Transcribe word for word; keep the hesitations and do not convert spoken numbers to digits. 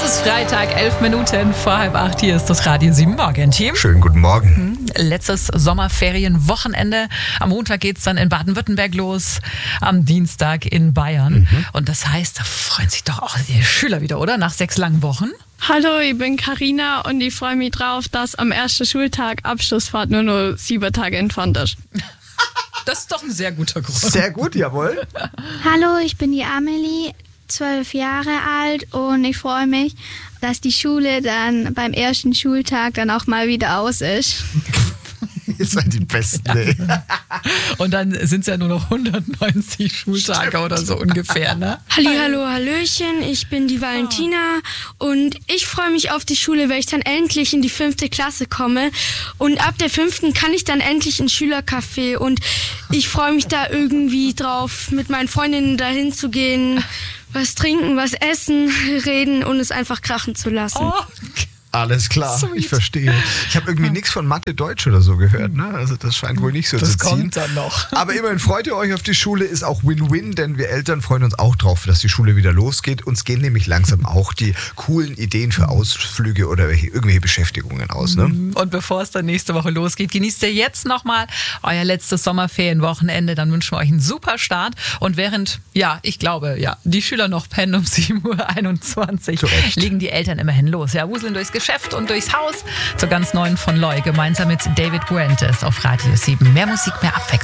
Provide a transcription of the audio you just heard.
ist Freitag, elf Minuten vor halb acht. Hier ist das Radio sieben Morgen-Team. Schönen guten Morgen. Letztes Sommerferienwochenende. Am Montag geht es dann in Baden-Württemberg los, am Dienstag in Bayern. Mhm. Und das heißt, da freuen sich doch auch die Schüler wieder, oder? Nach sechs langen Wochen. Hallo, ich bin Carina und ich freue mich drauf, dass am ersten Schultag Abschlussfahrt nur noch sieben Tage entfernt ist. Das ist doch ein sehr guter Grund. Sehr gut, jawohl. Hallo, ich bin die Amelie, zwölf Jahre alt und ich freue mich, dass die Schule dann beim ersten Schultag dann auch mal wieder aus ist. Ihr seid die Besten, ey. Und dann sind es ja nur noch hundertneunzig Schultage Stimmt. oder so ungefähr, ne? Hallihallo, Hallöchen, ich bin die Valentina und ich freue mich auf die Schule, weil ich dann endlich in die fünfte Klasse komme und ab der fünften kann ich dann endlich ins Schülercafé und ich freue mich da irgendwie drauf, mit meinen Freundinnen dahin zu gehen, was trinken, was essen, reden und es einfach krachen zu lassen. Oh. Alles klar, Sweet. Ich verstehe. Ich habe irgendwie nichts von Mathe, Deutsch oder so gehört, ne? Also das scheint wohl nicht so das zu ziehen. kommt dann noch. Aber immerhin freut ihr euch auf die Schule, ist auch Win-Win, denn wir Eltern freuen uns auch drauf, dass die Schule wieder losgeht. Uns gehen nämlich langsam auch die coolen Ideen für Ausflüge oder irgendwelche Beschäftigungen aus, ne? Und bevor es dann nächste Woche losgeht, genießt ihr jetzt nochmal euer letztes Sommerferienwochenende. Dann wünschen wir euch einen super Start. Und während, ja, ich glaube, ja, die Schüler noch pennen um sieben Uhr einundzwanzig, Zurecht. legen die Eltern immerhin los. Ja, wuseln durchs Geschäft und durchs Haus zur ganz neuen von Loi, gemeinsam mit David Guentes auf Radio sieben. Mehr Musik, mehr Abwechslung.